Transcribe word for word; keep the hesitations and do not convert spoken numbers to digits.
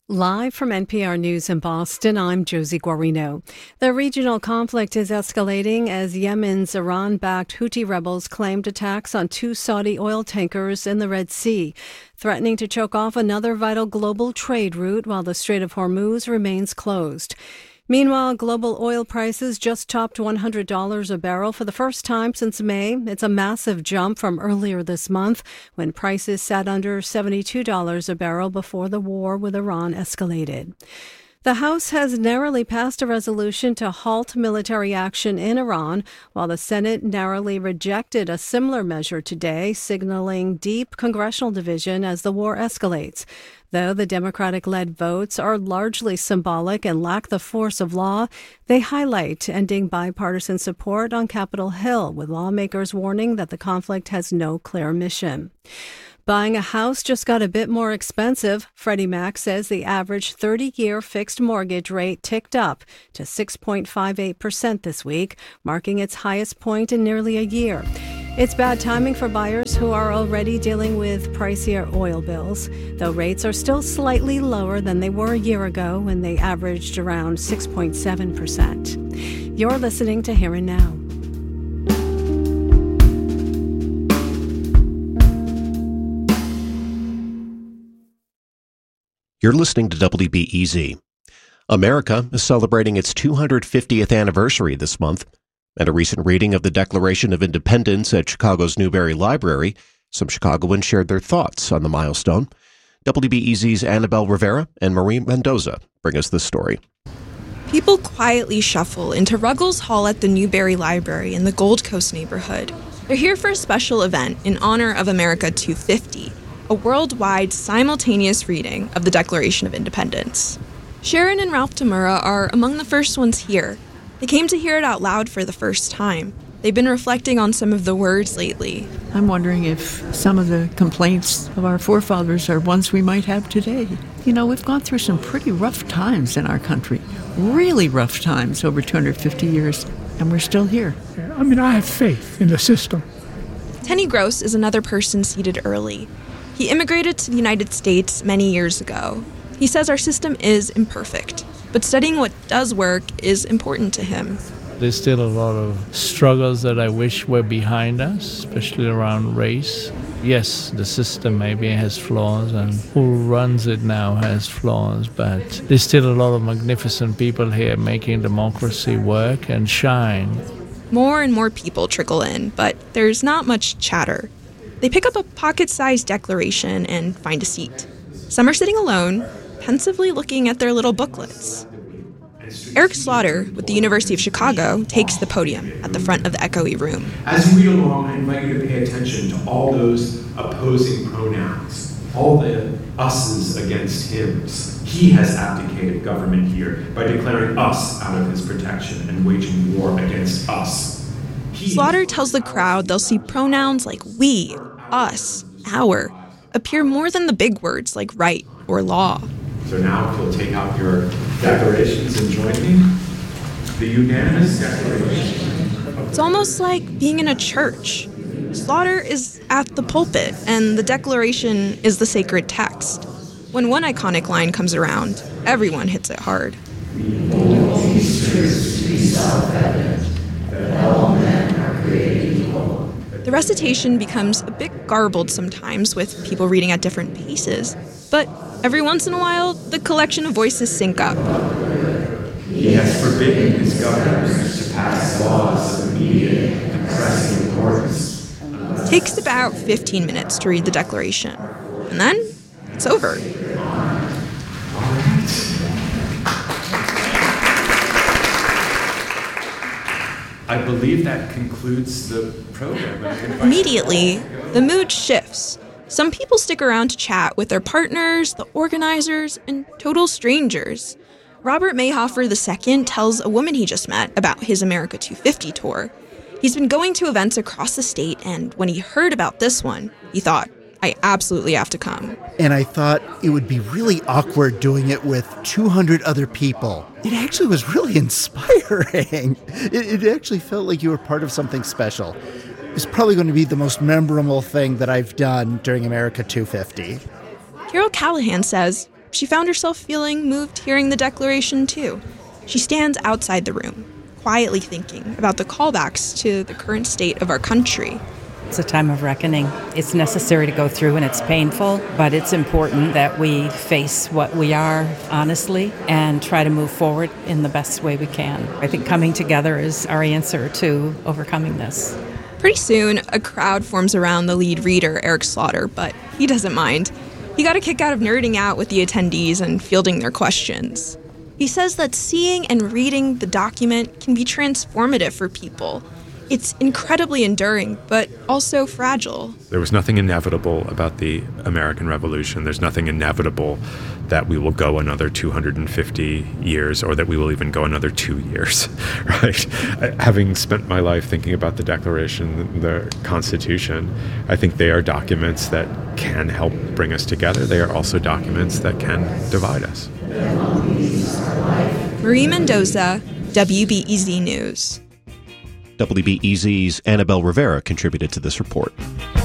Live from N P R News in Boston, I'm Josie Guarino. The regional conflict is escalating as Yemen's Iran-backed Houthi rebels claimed attacks on two Saudi oil tankers in the Red Sea, threatening to choke off another vital global trade route while the Strait of Hormuz remains closed. Meanwhile, global oil prices just topped one hundred dollars a barrel for the first time since May. It's a massive jump from earlier this month when prices sat under seventy-two dollars a barrel before the war with Iran escalated. The House has narrowly passed a resolution to halt military action in Iran, while the Senate narrowly rejected a similar measure today, signaling deep congressional division as the war escalates. Though the Democratic-led votes are largely symbolic and lack the force of law, they highlight ending bipartisan support on Capitol Hill, with lawmakers warning that the conflict has no clear mission. Buying a house just got a bit more expensive. Freddie Mac says the average thirty-year fixed mortgage rate ticked up to six point five eight percent this week, marking its highest point in nearly a year. It's bad timing for buyers who are already dealing with pricier oil bills, though rates are still slightly lower than they were a year ago when they averaged around six point seven percent. You're listening to Here and Now. You're listening to W B E Z. America is celebrating its two hundred fiftieth anniversary this month. At a recent reading of the Declaration of Independence at Chicago's Newberry Library, some Chicagoans shared their thoughts on the milestone. W B E Z's Annabelle Rivera and Marie Mendoza bring us this story. People quietly shuffle into Ruggles Hall at the Newberry Library in the Gold Coast neighborhood. They're here for a special event in honor of America two fifty, a worldwide simultaneous reading of the Declaration of Independence. Sharon and Ralph Tamura are among the first ones here. They came to hear it out loud for the first time. They've been reflecting on some of the words lately. I'm wondering if some of the complaints of our forefathers are ones we might have today. You know, we've gone through some pretty rough times in our country, really rough times over two hundred fifty years, and we're still here. I mean, I have faith in the system. Tenny Gross is another person seated early. He immigrated to the United States many years ago. He says our system is imperfect, but studying what does work is important to him. There's still a lot of struggles that I wish were behind us, especially around race. Yes, the system maybe has flaws, and who runs it now has flaws, but there's still a lot of magnificent people here making democracy work and shine. More and more people trickle in, but there's not much chatter. They pick up a pocket-sized declaration and find a seat. Some are sitting alone, pensively looking at their little booklets. Eric Slaughter, with the University of Chicago, takes the podium at the front of the echoey room. As you read along, I invite you to pay attention to all those opposing pronouns, all the us's against hims. He has abdicated government here by declaring us out of his protection and waging war against us. He Slaughter tells the crowd they'll see pronouns like we, us, our, appear more than the big words like right or law. So now if you'll take out your declarations and join me, the unanimous declaration. It's almost like being in a church. Slaughter is at the pulpit, and the declaration is the sacred text. When one iconic line comes around, everyone hits it hard. We hold these truths to be self-evident, that all men are created equal. The recitation becomes a bit garbled sometimes, with people reading at different paces, but every once in a while, the collection of voices sync up. He has forbidden his governors to pass laws of immediate and pressing importance. It takes about fifteen minutes to read the declaration, and then it's over. I believe that concludes the program. Immediately, the mood shifts. Some people stick around to chat with their partners, the organizers, and total strangers. Robert Mayhofer the Second tells a woman he just met about his America two fifty tour. He's been going to events across the state, and when he heard about this one, he thought, I absolutely have to come. And I thought it would be really awkward doing it with two hundred other people. It actually was really inspiring. It, it actually felt like you were part of something special. It's probably going to be the most memorable thing that I've done during America two fifty. Carol Callahan says she found herself feeling moved hearing the Declaration, too. She stands outside the room, quietly thinking about the callbacks to the current state of our country. It's a time of reckoning. It's necessary to go through, and it's painful, but it's important that we face what we are honestly and try to move forward in the best way we can. I think coming together is our answer to overcoming this. Pretty soon, a crowd forms around the lead reader, Eric Slaughter, but he doesn't mind. He got a kick out of nerding out with the attendees and fielding their questions. He says that seeing and reading the document can be transformative for people. It's incredibly enduring, but also fragile. There was nothing inevitable about the American Revolution. There's nothing inevitable that we will go another two hundred fifty years or that we will even go another two years, right? Having spent my life thinking about the Declaration, the Constitution, I think they are documents that can help bring us together. They are also documents that can divide us. Marie Mendoza, W B E Z News. W B E Z's Annabelle Rivera contributed to this report.